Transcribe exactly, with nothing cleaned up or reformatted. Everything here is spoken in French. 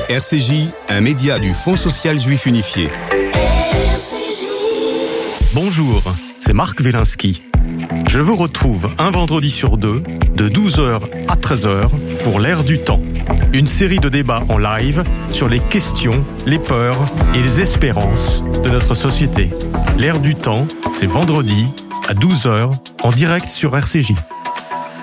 R C J, un média du Fonds social juif unifié. Bonjour, c'est Marc Wielinski. Je vous retrouve un vendredi sur deux, de douze heures à treize heures, pour l'Air du temps. Une série de débats en live sur les questions, les peurs et les espérances de notre société. L'Air du temps, c'est vendredi à douze heures, en direct sur R C J.